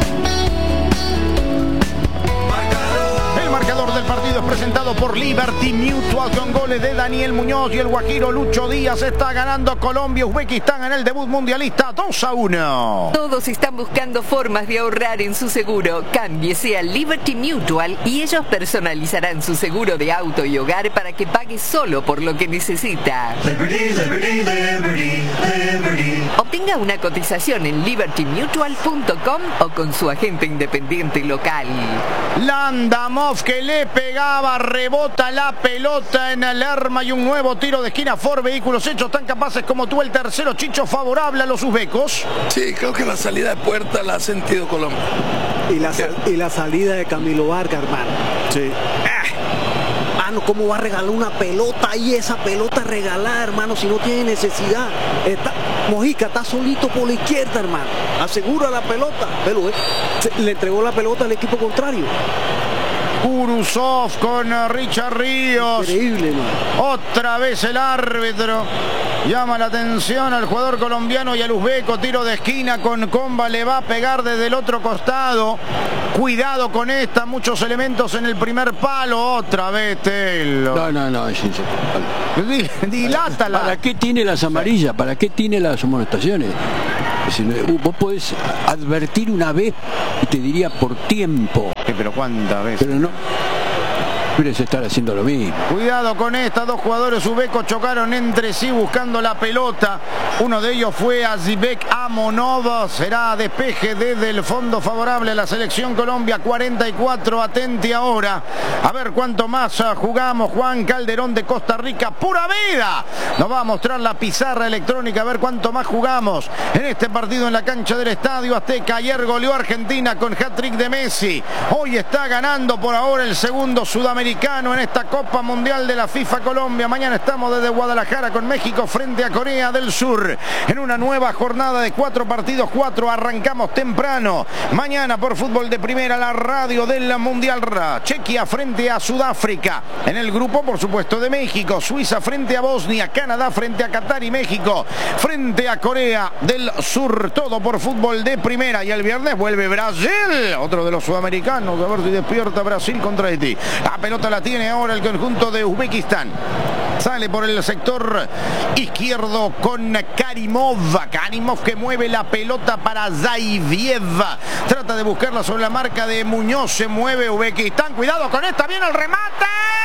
[SPEAKER 1] El marcador del partido es presentado por Liberty Mutual con goles de Daniel Muñoz y el guajiro Lucho Díaz. Está ganando Colombia, Uzbekistán en el debut mundialista dos a uno.
[SPEAKER 7] Todos están buscando formas de ahorrar en su seguro. Cámbiese a Liberty Mutual y ellos personalizarán su seguro de auto y hogar para que pague solo por lo que necesita. Liberty, Liberty, Liberty, Liberty. Obtenga una cotización en liberty mutual punto com o con su agente independiente local.
[SPEAKER 1] Landamov que le pegaba, rebota la pelota en el arma y un nuevo tiro de esquina. Ford Vehículos Hechos Tan Capaces Como Tú. El tercero, Chicho, favorable a los uzbecos.
[SPEAKER 3] Sí, creo que la salida de puerta la ha sentido Colombia.
[SPEAKER 2] Y la, sal, y la salida de Camilo Vargas, hermano.
[SPEAKER 5] Sí.
[SPEAKER 2] Hermano, ¿cómo va a regalar una pelota ahí? Esa pelota regalar, hermano, si no tiene necesidad. Está, Mojica está solito por la izquierda, hermano. Asegura la pelota. Pero eh, se, le entregó la pelota al equipo contrario.
[SPEAKER 1] Uruzov con Richard Ríos.
[SPEAKER 2] Increíble, man.
[SPEAKER 1] Otra vez el árbitro llama la atención al jugador colombiano y al uzbeco. Tiro de esquina con comba, le va a pegar desde el otro costado. Cuidado con esta, muchos elementos en el primer palo. Otra vez Telo.
[SPEAKER 4] No, no, no, es
[SPEAKER 1] Dilátala.
[SPEAKER 4] ¿Para qué tiene las amarillas? ¿Para qué tiene las amonestaciones? Vos podés advertir una vez y te diría por tiempo.
[SPEAKER 1] Sí, pero ¿cuántas veces?
[SPEAKER 4] Pero no. Quieres estar haciendo lo mismo.
[SPEAKER 1] Cuidado con esta, dos jugadores uzbecos chocaron entre sí buscando la pelota. Uno de ellos fue Azibek Amonov. Será despeje desde el fondo favorable a la selección Colombia. cuarenta y cuatro, atente ahora. A ver cuánto más jugamos. Juan Calderón de Costa Rica, pura vida. Nos va a mostrar la pizarra electrónica a ver cuánto más jugamos en este partido en la cancha del Estadio Azteca. Ayer goleó Argentina con hat-trick de Messi. Hoy está ganando por ahora el segundo sudamericano sudamericano en esta Copa Mundial de la FIFA Colombia. Mañana estamos desde Guadalajara con México frente a Corea del Sur en una nueva jornada de cuatro partidos, cuatro. Arrancamos temprano. Mañana por Fútbol de Primera, la radio del Mundial. Chequia frente a Sudáfrica. En el grupo, por supuesto, de México. Suiza frente a Bosnia. Canadá frente a Qatar y México frente a Corea del Sur. Todo por Fútbol de Primera. Y el viernes vuelve Brasil, otro de los sudamericanos. A ver si despierta Brasil contra Haití. La pelota la tiene ahora el conjunto de Uzbekistán. Sale por el sector izquierdo con Karimov. Karimov que mueve la pelota para Zaiviev. Trata de buscarla sobre la marca de Muñoz. Se mueve Uzbekistán. Cuidado con esta. Viene el remate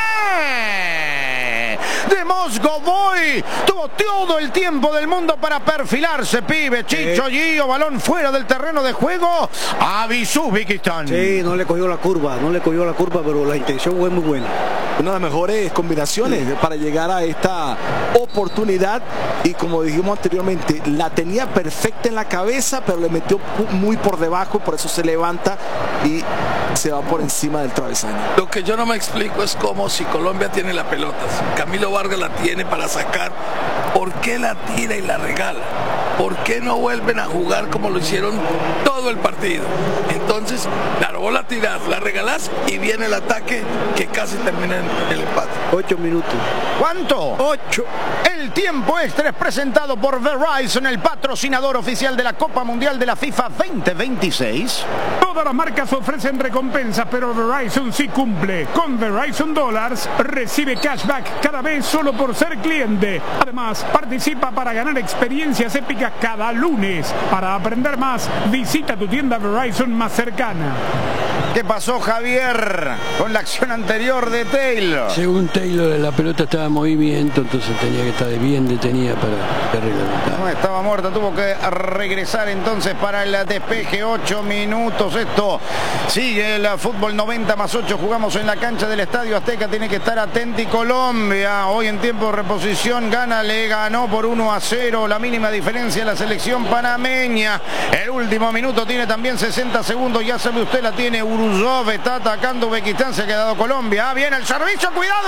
[SPEAKER 1] de Mosgovoy. Tuvo todo el tiempo del mundo para perfilarse, pibe. Chicho Gio, balón fuera del terreno de juego. Avisó Uzbekistán.
[SPEAKER 2] Sí, no le cogió la curva, no le cogió la curva, pero la intención fue muy buena.
[SPEAKER 5] Una de las mejores combinaciones sí. para llegar a esta oportunidad, y como dijimos anteriormente, la tenía perfecta en la cabeza, pero le metió muy por debajo, por eso se levanta y se va por encima del travesaño.
[SPEAKER 3] Lo que yo no me explico es cómo, si Colombia tiene la pelota, si Camilo Vargas la tiene para sacar, ¿por qué la tira y la regala? ¿Por qué no vuelven a jugar como lo hicieron todo el partido? Entonces, claro, vos la tirás, la regalás y viene el ataque que casi termina en el empate.
[SPEAKER 2] Ocho minutos.
[SPEAKER 1] ¿Cuánto?
[SPEAKER 2] Ocho.
[SPEAKER 1] El tiempo extra es presentado por Verizon, el patrocinador oficial de la Copa Mundial de la FIFA veinte veintiséis.
[SPEAKER 6] Todas las marcas ofrecen recompensas, pero Verizon sí cumple. Con Verizon Dollars recibe cashback cada vez solo por ser cliente. Además, participa para ganar experiencias épicas cada lunes. Para aprender más, visita tu tienda Verizon más cercana.
[SPEAKER 1] ¿Qué pasó, Javier, con la acción anterior de Taylor?
[SPEAKER 4] Según Taylor, la pelota estaba en movimiento, entonces tenía que estar bien detenida para reglamentar.
[SPEAKER 1] No estaba muerta, tuvo que regresar entonces para el despeje. Ocho minutos. Esto sigue el fútbol noventa más ocho. Jugamos en la cancha del Estadio Azteca. Tiene que estar atento y Colombia. Hoy en tiempo de reposición gana, le ganó por uno a cero. La mínima diferencia la selección panameña. El último minuto tiene también sesenta segundos. Ya sabe usted, la tiene Uruzov. Está atacando Uzbekistán. Se ha quedado Colombia. Ah, viene el servicio. Cuidado,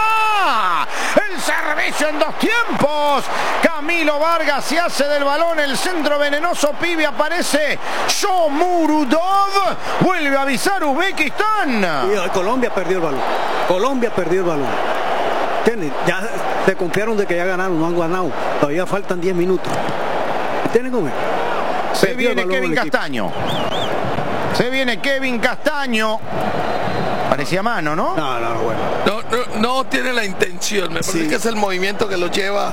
[SPEAKER 1] está el servicio en dos tiempos. Camilo Vargas se hace del balón. El centro venenoso, pibe. Aparece Shomurudov. Vuelve a avisar Uzbekistán.
[SPEAKER 2] Y Colombia perdió el balón. Colombia perdió el balón. ¿Entiendes? Ya se confiaron de que ya ganaron. No han ganado. Todavía faltan diez minutos. ¿Entienden cómo es?
[SPEAKER 1] Se viene Kevin Castaño. Se viene Kevin Castaño. Parecía mano, ¿no?
[SPEAKER 2] No, no, bueno.
[SPEAKER 3] No, no, no tiene la intención. Me parece
[SPEAKER 5] Sí.
[SPEAKER 3] que es el movimiento que lo lleva.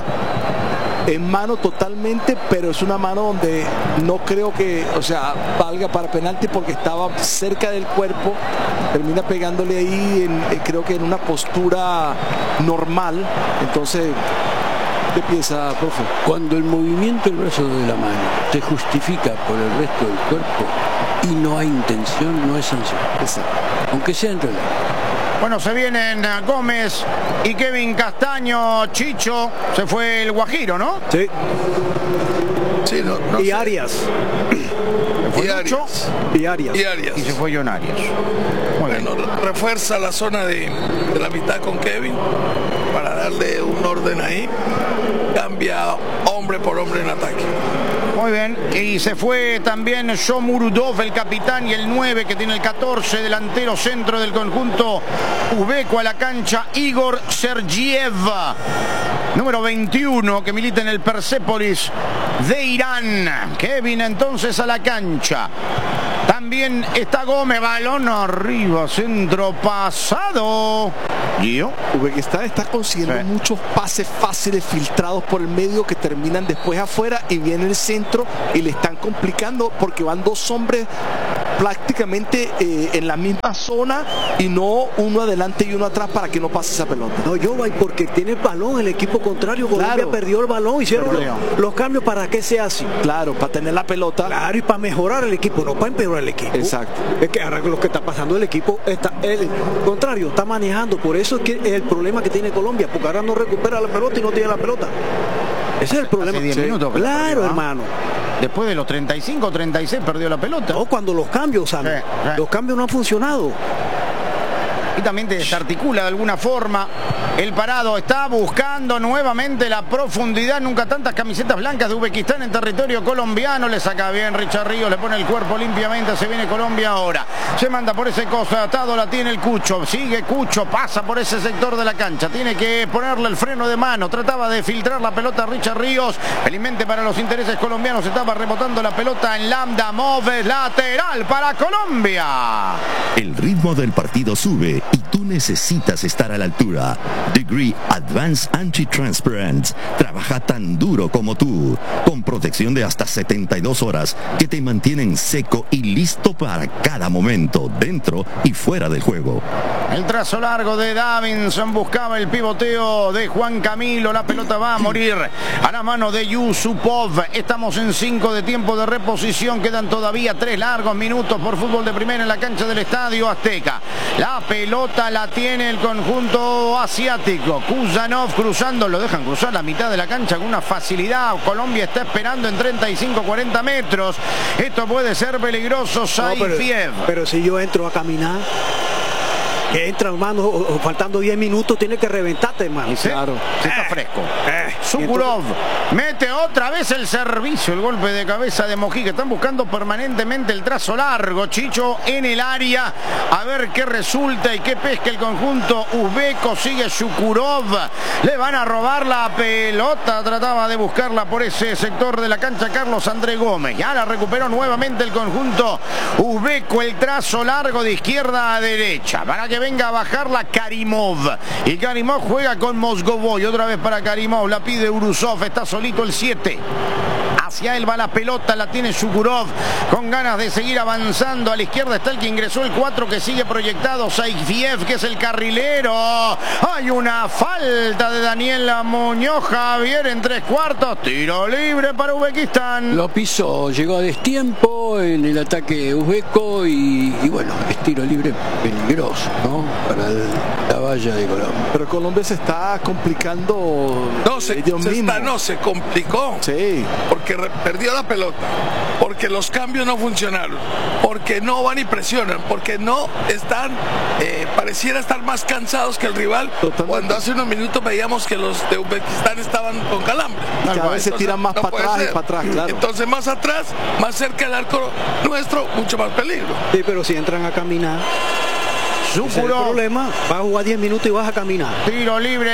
[SPEAKER 5] En mano totalmente, pero es una mano donde no creo que, o sea, valga para penalti porque estaba cerca del cuerpo. Termina pegándole ahí, en, eh, creo que en una postura normal. Entonces, ¿qué piensa, profe?
[SPEAKER 4] Cuando el movimiento del brazo de la mano se justifica por el resto del cuerpo y no hay intención, no es sanción.
[SPEAKER 5] Exacto.
[SPEAKER 4] Aunque sea entre la...
[SPEAKER 1] Bueno, se vienen Gómez y Kevin Castaño. Chicho, se fue el Guajiro, ¿no?
[SPEAKER 2] Sí.
[SPEAKER 3] Sí, no, no
[SPEAKER 2] Y
[SPEAKER 3] sé.
[SPEAKER 2] Arias.
[SPEAKER 1] Se fue
[SPEAKER 3] Y
[SPEAKER 1] Lucho
[SPEAKER 3] Arias.
[SPEAKER 2] Y Arias.
[SPEAKER 3] Y Arias.
[SPEAKER 1] y se fue John Arias. Muy bien.
[SPEAKER 3] Bueno, refuerza la zona de, de la mitad con Kevin para darle un orden ahí. Cambia hombre por hombre en ataque.
[SPEAKER 1] Muy bien, y se fue también Shomurudov, el capitán, y el nueve que tiene el catorce, delantero centro del conjunto uzbeco a la cancha, Igor Sergiev, número veintiuno, que milita en el Persepolis de Irán. Kevin entonces a la cancha. También está Gómez, balón arriba, centro pasado. Gio.
[SPEAKER 5] Uzbekistán está consiguiendo
[SPEAKER 1] Sí.
[SPEAKER 5] muchos pases fáciles filtrados por el medio que terminan después afuera y viene el centro y le están complicando porque van dos hombres prácticamente eh, en la misma zona y no uno adelante y uno atrás para que no pase esa pelota.
[SPEAKER 2] No, yo voy porque tiene el balón el equipo contrario. Colombia
[SPEAKER 5] Claro.
[SPEAKER 2] perdió el balón. Hicieron
[SPEAKER 1] Perdió.
[SPEAKER 2] los, los cambios para que se hace.
[SPEAKER 5] Claro, para tener la pelota.
[SPEAKER 2] Claro, y para mejorar el equipo, no para empeorar el equipo.
[SPEAKER 5] Exacto.
[SPEAKER 2] Es que ahora lo que está pasando el equipo, está, el contrario, está manejando. Por eso es que es el problema que tiene Colombia, porque ahora no recupera la pelota y no tiene la pelota. Ese es el problema.
[SPEAKER 1] Hace diez
[SPEAKER 2] Sí.
[SPEAKER 1] minutos que la
[SPEAKER 2] Claro,
[SPEAKER 1] perdió, ¿ah?
[SPEAKER 2] hermano.
[SPEAKER 1] Después de los treinta y cinco, treinta y seis perdió la pelota.
[SPEAKER 2] No, cuando los cambios, Sammy,
[SPEAKER 1] Sí, sí.
[SPEAKER 2] los cambios no han funcionado.
[SPEAKER 1] y también te desarticula de alguna forma. El parado está buscando nuevamente la profundidad. Nunca tantas camisetas blancas de Uzbekistán en territorio colombiano. Le saca bien Richard Ríos, le pone el cuerpo limpiamente. Se viene Colombia ahora. Se manda por ese costado, la tiene el Cucho. Sigue Cucho, pasa por ese sector de la cancha. Tiene que ponerle el freno de mano. Trataba de filtrar la pelota a Richard Ríos. Felizmente para los intereses colombianos estaba rebotando la pelota en Lambda Moves. Lateral para Colombia.
[SPEAKER 8] El ritmo del partido sube y tú necesitas estar a la altura. Degree Advanced Anti-Transpirant trabaja tan duro como tú, con protección de hasta setenta y dos horas que te mantienen seco y listo para cada momento, dentro y fuera del juego.
[SPEAKER 1] El trazo largo de Davinson buscaba el pivoteo de Juan Camilo. La pelota va a morir a la mano de Yusupov. Estamos en cinco de tiempo de reposición. Quedan todavía tres largos minutos por fútbol de primera en la cancha del Estadio Azteca. La pelota la tiene el conjunto asiático. Kuzanov cruzando, lo dejan cruzar la mitad de la cancha con una facilidad. Colombia está esperando en treinta y cinco a cuarenta metros. Esto puede ser peligroso. Saifiev.
[SPEAKER 2] No, pero, pero si yo entro a caminar, que entra, hermano, o, o faltando diez minutos, tiene que reventarte, hermano.
[SPEAKER 1] ¿Sí? Claro. Sí, está fresco. Eh, Sukurov mete otra vez el servicio, el golpe de cabeza de Mojica. Están buscando permanentemente el trazo largo, Chicho, en el área. A ver qué resulta y qué pesca el conjunto uzbeco. Sigue Sukurov. Le van a robar la pelota. Trataba de buscarla por ese sector de la cancha Carlos André Gómez. Ya la recuperó nuevamente el conjunto uzbeco. El trazo largo de izquierda a derecha. Para que venga a bajarla Karimov. Y Karimov juega con Mosgovoy. Otra vez para Karimov. La pide Urusov. Está solito el siete. Hacia él va la pelota, la tiene Sukurov con ganas de seguir avanzando. A la izquierda está el que ingresó, el cuatro que sigue proyectado, Saifiev, que es el carrilero. Hay una falta de Daniel Muñoz Javier en tres cuartos. Tiro libre para Uzbekistán.
[SPEAKER 4] Lo pisó, llegó a destiempo en el ataque uzbeco y, y bueno, es tiro libre peligroso, ¿no? Para el, la valla de Colombia.
[SPEAKER 5] Pero Colombia se está complicando.
[SPEAKER 3] No, se,
[SPEAKER 5] ellos
[SPEAKER 3] se,
[SPEAKER 5] mismos.
[SPEAKER 3] Está, no, se complicó.
[SPEAKER 5] Sí.
[SPEAKER 3] Porque perdió la pelota, porque los cambios no funcionaron, porque no van y presionan, porque no están, eh, pareciera estar más cansados que el rival. Totalmente. Cuando hace unos minutos veíamos que los de Uzbekistán estaban con calambre.
[SPEAKER 5] Y cada vez se tiran más no para atrás ser. y para atrás, claro.
[SPEAKER 3] Entonces más atrás, más cerca del arco nuestro, mucho más peligro.
[SPEAKER 2] Sí, pero si entran a caminar, ese es el problema. Vas a jugar diez minutos y vas a caminar.
[SPEAKER 1] Tiro libre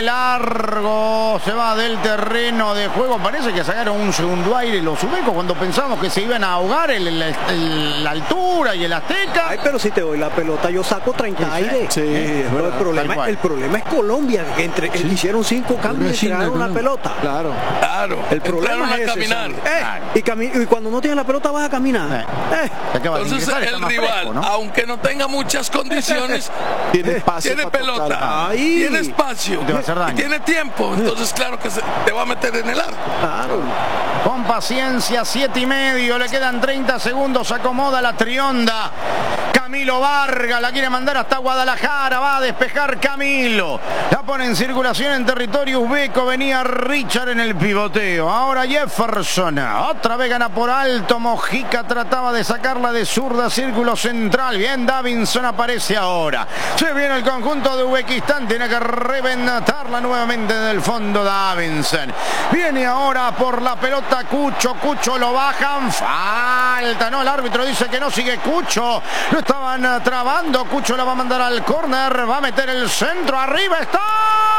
[SPEAKER 1] largo. Se va del terreno de juego. Parece que sacaron un segundo aire los uzbecos cuando pensamos que se iban a ahogar el, el, el, la altura y el Azteca.
[SPEAKER 2] Ay, pero si te doy la pelota, yo saco treinta sí, aire.
[SPEAKER 5] Sí, eh, es verdad,
[SPEAKER 2] el, problema, el problema es Colombia, que entre, sí. hicieron cinco cambios y tiraron una pelota.
[SPEAKER 5] Claro.
[SPEAKER 3] Claro.
[SPEAKER 2] El problema es
[SPEAKER 3] a caminar.
[SPEAKER 2] Eh, claro. y, cami y cuando no tienes la pelota vas a caminar.
[SPEAKER 1] Eh.
[SPEAKER 2] Eh.
[SPEAKER 3] Entonces ingresar, el rival, fresco, ¿no? Aunque no tenga muchas condiciones,
[SPEAKER 5] tiene espacio,
[SPEAKER 3] tiene pelota, ahí. tiene espacio, y tiene tiempo, entonces claro que se, te va a meter en el arco.
[SPEAKER 1] Claro. Con paciencia, siete y medio, le quedan treinta segundos, acomoda la trionda. Camilo Vargas la quiere mandar hasta Guadalajara, va a despejar Camilo. La pone en circulación en territorio uzbeco, venía Richard en el pivoteo. Ahora Jefferson, otra vez gana por alto, Mojica trataba de sacarla de zurda, círculo central. Bien, Davinson aparece ahora. Se viene el conjunto de Uzbekistán, tiene que reventarla nuevamente del fondo Davinson. Viene ahora por la pelota Cucho, Cucho lo bajan, falta, no, el árbitro dice que no, sigue Cucho, lo estaban trabando, Cucho la va a mandar al córner, va a meter el centro, arriba está